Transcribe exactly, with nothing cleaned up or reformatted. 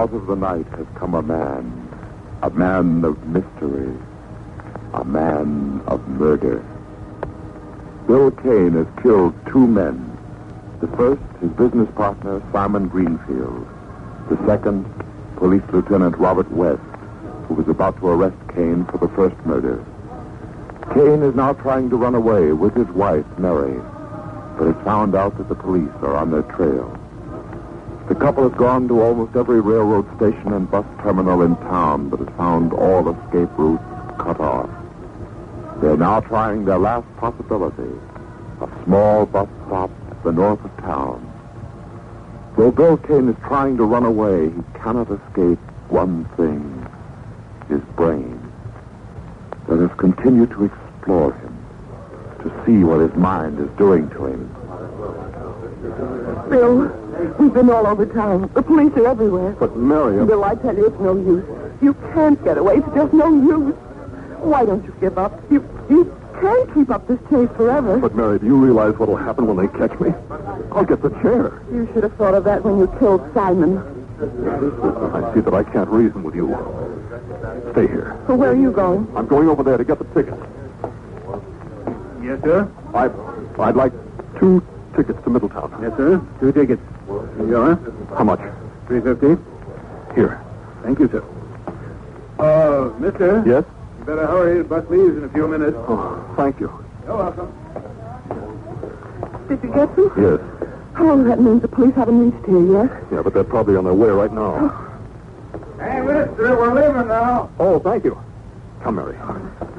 out of the night has come a man, a man of mystery, a man of murder. Bill Kane has killed two men. The first, his business partner, Simon Greenfield. The second, Police Lieutenant Robert West, who was about to arrest Kane for the first murder. Kane is now trying to run away with his wife, Mary, but has found out that the police are on their trail. The couple has gone to almost every railroad station and bus terminal in town, but has found all escape routes cut off. They're now trying their last possibility, a small bus stop at the north of town. Though Bill Kane is trying to run away, he cannot escape one thing, his brain. Let us continue to explore him, to see what his mind is doing to him. Bill, we've been all over town. The police are everywhere. But, Mary... Bill, I tell you, it's no use. You can't get away. It's just no use. Why don't you give up? You you can't keep up this chase forever. But, Mary, do you realize what'll happen when they catch me? I'll get the chair. You should have thought of that when you killed Simon. I see that I can't reason with you. Stay here. So where are you going? I'm going over there to get the ticket. Yes, sir? I, I'd like two tickets to Middletown. Yes, sir. Two tickets. Here you are. How much? Three fifty. Here. Thank you, sir. Uh, mister? Yes? You better hurry. The bus leaves in a few minutes. Oh, thank you. You're welcome. Did you get them? Yes. Oh, that means the police haven't reached here yet. Yeah, but they're probably on their way right now. Hey, mister, we're leaving now. Oh, thank you. Come, Mary.